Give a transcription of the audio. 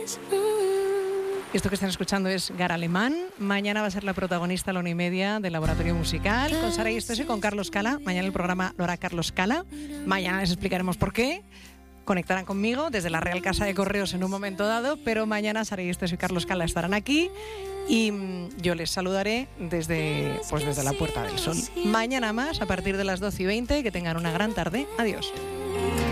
Esto que están escuchando es Gara Alemán. Mañana va a ser la protagonista a la 1:30 del Laboratorio Musical con Sara Yusteso y con Carlos Cala. Mañana el programa lo hará Carlos Cala. Mañana les explicaremos por qué. Conectarán conmigo desde la Real Casa de Correos en un momento dado, pero mañana Sara Yusteso y Carlos Cala estarán aquí y yo les saludaré desde la Puerta del Sol. Mañana más, a partir de las 12:20, que tengan una gran tarde. Adiós.